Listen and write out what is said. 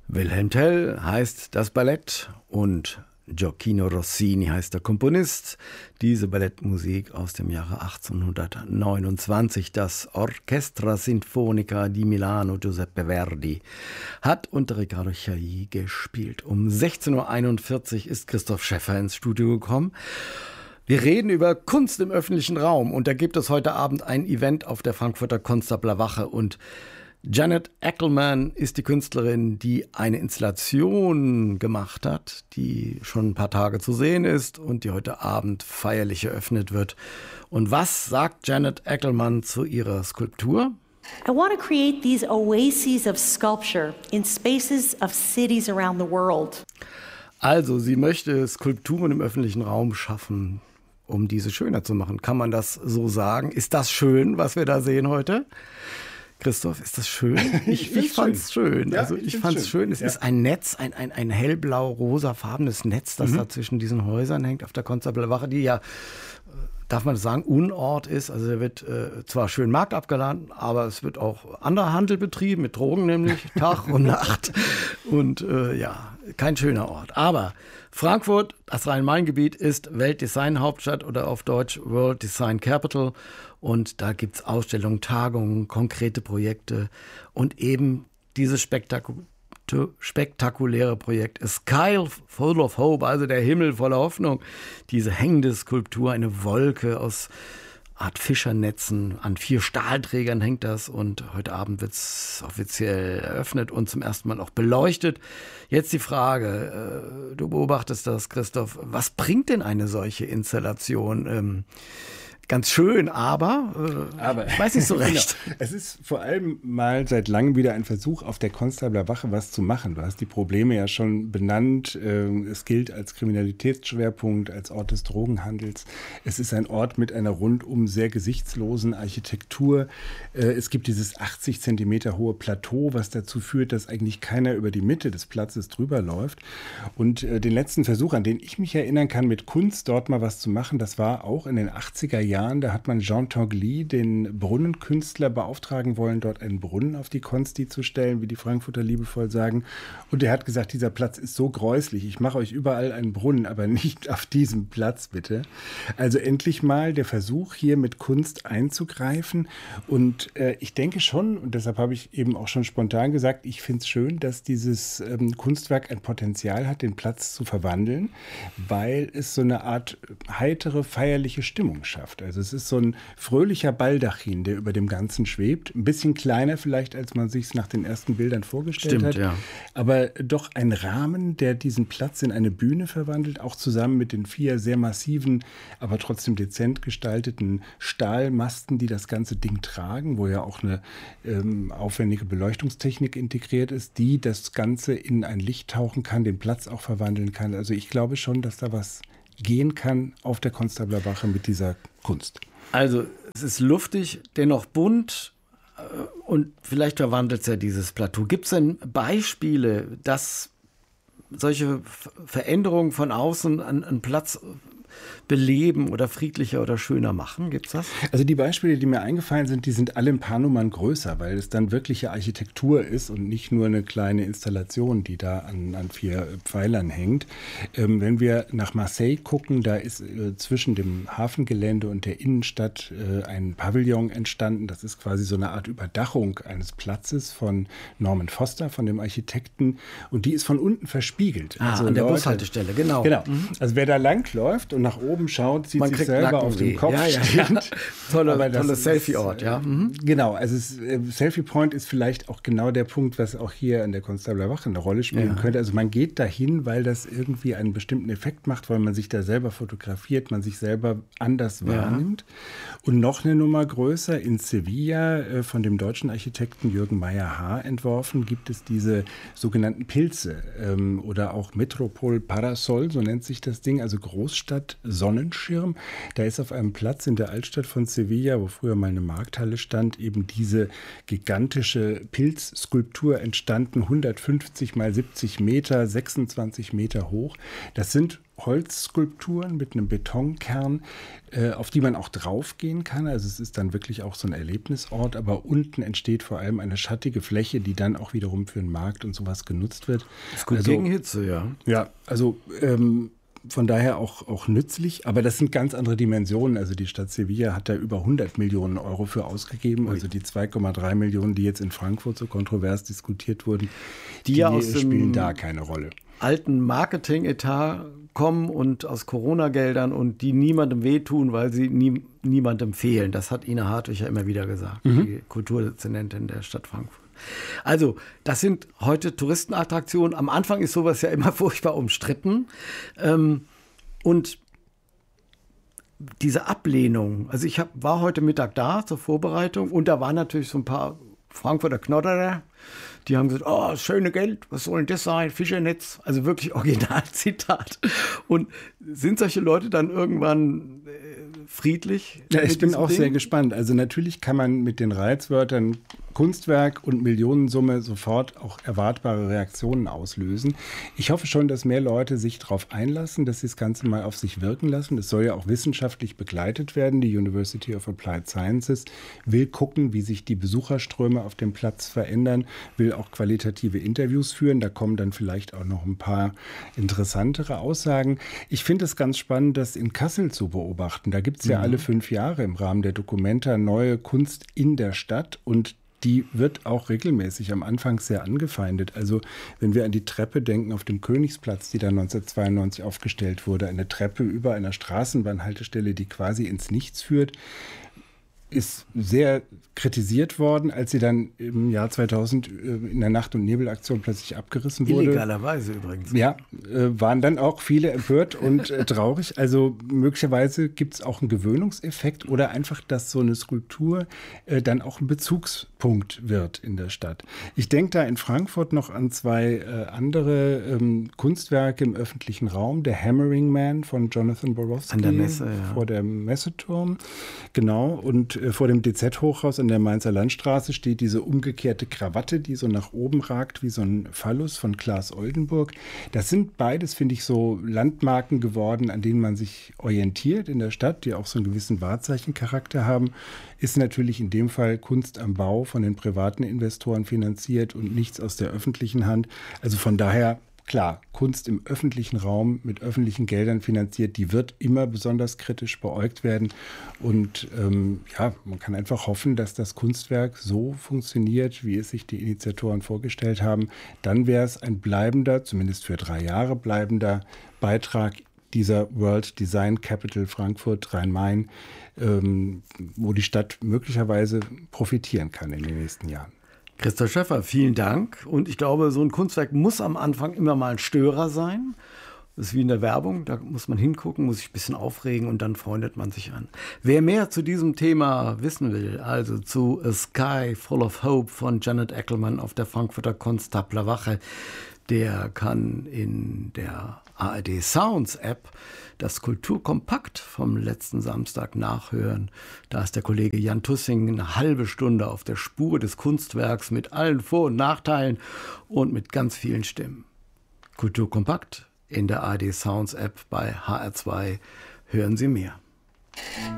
Wilhelm Tell heißt das Ballett und Gioacchino Rossini heißt der Komponist. Diese Ballettmusik aus dem Jahre 1829, das Orchestra Sinfonica di Milano Giuseppe Verdi, hat unter Riccardo Chailly gespielt. Um 16.41 Uhr ist Christoph Schäffer ins Studio gekommen. Wir reden über Kunst im öffentlichen Raum und da gibt es heute Abend ein Event auf der Frankfurter Konstabler Wache und Janet Ackelman ist die Künstlerin, die eine Installation gemacht hat, die schon ein paar Tage zu sehen ist und die heute Abend feierlich eröffnet wird. Und was sagt Janet Ackelman zu ihrer Skulptur? I want to create these oases of sculpture in spaces of cities around the world. Also, sie möchte Skulpturen im öffentlichen Raum schaffen, um diese schöner zu machen. Kann man das so sagen? Ist das schön, was wir da sehen heute? Christoph, ist das schön? Ich fand es schön. Ja, also ich fand es schön. Es ist ein Netz, ein hellblau-rosafarbenes Netz, das da zwischen diesen Häusern hängt auf der Konstabler Wache, die ja, darf man das sagen, Unort ist. Also da wird zwar schön Markt abgeladen, aber es wird auch anderer Handel betrieben, mit Drogen nämlich, Tag und Nacht. Und ja, kein schöner Ort. Aber Frankfurt, das Rhein-Main-Gebiet, ist Weltdesign-Hauptstadt oder auf Deutsch World Design Capital. Und da gibt es Ausstellungen, Tagungen, konkrete Projekte und eben dieses spektakuläre Projekt A Sky Full of Hope, also der Himmel voller Hoffnung. Diese hängende Skulptur, eine Wolke aus Art Fischernetzen, an 4 Stahlträgern hängt das und heute Abend wird es offiziell eröffnet und zum ersten Mal auch beleuchtet. Jetzt die Frage, du beobachtest das, Christoph, was bringt denn eine solche Installation? Ganz schön, aber ich weiß nicht so recht. Genau. Es ist vor allem mal seit langem wieder ein Versuch, auf der Konstabler Wache was zu machen. Du hast die Probleme ja schon benannt. Es gilt als Kriminalitätsschwerpunkt, als Ort des Drogenhandels. Es ist ein Ort mit einer rundum sehr gesichtslosen Architektur. Es gibt dieses 80 Zentimeter hohe Plateau, was dazu führt, dass eigentlich keiner über die Mitte des Platzes drüber läuft. Und den letzten Versuch, an den ich mich erinnern kann, mit Kunst dort mal was zu machen, das war auch in den 80er Jahren. Da hat man Jean Tanguy, den Brunnenkünstler, beauftragen wollen, dort einen Brunnen auf die Konsti zu stellen, wie die Frankfurter liebevoll sagen. Und er hat gesagt, dieser Platz ist so gräuslich, ich mache euch überall einen Brunnen, aber nicht auf diesem Platz, bitte. Also endlich mal der Versuch, hier mit Kunst einzugreifen. Und ich denke schon, und deshalb habe ich eben auch schon spontan gesagt, ich finde es schön, dass dieses Kunstwerk ein Potenzial hat, den Platz zu verwandeln, weil es so eine Art heitere, feierliche Stimmung schafft. Also es ist so ein fröhlicher Baldachin, der über dem Ganzen schwebt. Ein bisschen kleiner vielleicht, als man sich es nach den ersten Bildern vorgestellt hat. Ja. Aber doch ein Rahmen, der diesen Platz in eine Bühne verwandelt, auch zusammen mit den 4 sehr massiven, aber trotzdem dezent gestalteten Stahlmasten, die das ganze Ding tragen, wo ja auch eine aufwendige Beleuchtungstechnik integriert ist, die das Ganze in ein Licht tauchen kann, den Platz auch verwandeln kann. Also ich glaube schon, dass da was gehen kann auf der Konstabler Wache mit dieser Kunst. Also es ist luftig, dennoch bunt und vielleicht verwandelt es ja dieses Plateau. Gibt es denn Beispiele, dass solche Veränderungen von außen einen Platz beleben oder friedlicher oder schöner machen? Gibt's das? Also die Beispiele, die mir eingefallen sind, die sind alle ein paar Nummern größer, weil es dann wirkliche Architektur ist und nicht nur eine kleine Installation, die da an 4 Pfeilern hängt. Wenn wir nach Marseille gucken, da ist zwischen dem Hafengelände und der Innenstadt ein Pavillon entstanden. Das ist quasi so eine Art Überdachung eines Platzes von Norman Foster, von dem Architekten. Und die ist von unten verspiegelt. Also an der Bushaltestelle, genau. Genau. Also wer da langläuft und nach oben schaut, sieht sich selber auf dem Kopf stehend. Tolle Selfie-Ort, ja. Genau, also Selfie Point ist vielleicht auch genau der Punkt, was auch hier an der Konstabler Wache eine Rolle spielen könnte. Also man geht dahin, weil das irgendwie einen bestimmten Effekt macht, weil man sich da selber fotografiert, man sich selber anders wahrnimmt. Und noch eine Nummer größer, in Sevilla von dem deutschen Architekten Jürgen Meyer-Haar entworfen, gibt es diese sogenannten Pilze oder auch Metropol Parasol, so nennt sich das Ding, also Großstadt Stadt Sonnenschirm. Da ist auf einem Platz in der Altstadt von Sevilla, wo früher mal eine Markthalle stand, eben diese gigantische Pilzskulptur entstanden, 150 mal 70 Meter, 26 Meter hoch. Das sind Holzskulpturen mit einem Betonkern, auf die man auch draufgehen kann. Also es ist dann wirklich auch so ein Erlebnisort, aber unten entsteht vor allem eine schattige Fläche, die dann auch wiederum für den Markt und sowas genutzt wird. Das ist gut gegen Hitze, ja. Ja, also von daher auch nützlich, aber das sind ganz andere Dimensionen. Also die Stadt Sevilla hat da über 100 Millionen Euro für ausgegeben. Also die 2,3 Millionen, die jetzt in Frankfurt so kontrovers diskutiert wurden, die spielen da keine Rolle. Alten Marketing-Etat kommen und aus Corona-Geldern und die niemandem wehtun, weil sie niemandem fehlen. Das hat Ina Hartwig ja immer wieder gesagt, die Kulturdezernentin der Stadt Frankfurt. Also, das sind heute Touristenattraktionen. Am Anfang ist sowas ja immer furchtbar umstritten. Und diese Ablehnung, also war heute Mittag da zur Vorbereitung und da waren natürlich so ein paar Frankfurter Knodderer, die haben gesagt, oh, das schöne Geld, was soll denn das sein? Fischernetz, also wirklich Originalzitat. Und sind solche Leute dann irgendwann friedlich? Ja, ich bin auch sehr gespannt. Also natürlich kann man mit den Reizwörtern Kunstwerk und Millionensumme sofort auch erwartbare Reaktionen auslösen. Ich hoffe schon, dass mehr Leute sich darauf einlassen, dass sie das Ganze mal auf sich wirken lassen. Es soll ja auch wissenschaftlich begleitet werden. Die University of Applied Sciences will gucken, wie sich die Besucherströme auf dem Platz verändern, will auch qualitative Interviews führen. Da kommen dann vielleicht auch noch ein paar interessantere Aussagen. Ich finde es ganz spannend, das in Kassel zu beobachten. Da gibt es ja alle 5 Jahre im Rahmen der Documenta neue Kunst in der Stadt und die wird auch regelmäßig am Anfang sehr angefeindet. Also wenn wir an die Treppe denken auf dem Königsplatz, die da 1992 aufgestellt wurde, eine Treppe über einer Straßenbahnhaltestelle, die quasi ins Nichts führt, ist sehr kritisiert worden, als sie dann im Jahr 2000 in der Nacht- und Nebelaktion plötzlich abgerissen wurde. Illegalerweise übrigens. Ja, waren dann auch viele empört und traurig. Also möglicherweise gibt es auch einen Gewöhnungseffekt oder einfach, dass so eine Skulptur dann auch ein Bezugspunkt wird in der Stadt. Ich denke da in Frankfurt noch an 2 andere Kunstwerke im öffentlichen Raum. Der Hammering Man von Jonathan Borowski. An der Messe, ja. Vor dem Messeturm. Genau, und vor dem DZ-Hochhaus an der Mainzer Landstraße steht diese umgekehrte Krawatte, die so nach oben ragt wie so ein Phallus von Claes Oldenburg. Das sind beides, finde ich, so Landmarken geworden, an denen man sich orientiert in der Stadt, die auch so einen gewissen Wahrzeichencharakter haben. Ist natürlich in dem Fall Kunst am Bau von den privaten Investoren finanziert und nichts aus der öffentlichen Hand. Also von daher, klar, Kunst im öffentlichen Raum mit öffentlichen Geldern finanziert, die wird immer besonders kritisch beäugt werden. Und man kann einfach hoffen, dass das Kunstwerk so funktioniert, wie es sich die Initiatoren vorgestellt haben. Dann wäre es ein bleibender, zumindest für 3 Jahre bleibender Beitrag dieser World Design Capital Frankfurt, Rhein-Main, wo die Stadt möglicherweise profitieren kann in den nächsten Jahren. Christoph Schäffer, vielen Dank. Und ich glaube, so ein Kunstwerk muss am Anfang immer mal ein Störer sein. Das ist wie in der Werbung, da muss man hingucken, muss sich ein bisschen aufregen und dann freundet man sich an. Wer mehr zu diesem Thema wissen will, also zu A Sky Full of Hope von Janet Eckelmann auf der Frankfurter Konstabler Wache, der kann in der ARD Sounds App das Kulturkompakt vom letzten Samstag nachhören. Da ist der Kollege Jan Tussing eine halbe Stunde auf der Spur des Kunstwerks mit allen Vor- und Nachteilen und mit ganz vielen Stimmen. Kulturkompakt in der ARD Sounds App bei HR2. Hören Sie mehr.